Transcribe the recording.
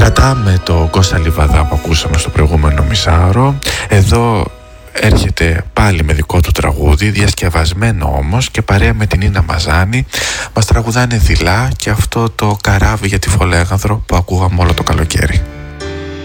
Κατά με το Κώστα Λιβαδά που ακούσαμε στο προηγούμενο μισάωρο, εδώ έρχεται πάλι με δικό του τραγούδι, διασκευασμένο όμως και παρέα με την Ίνα Μαζάνη. Μας τραγουδάνε δειλά και αυτό το καράβι για τη Φολέγανδρο που ακούγαμε όλο το καλοκαίρι.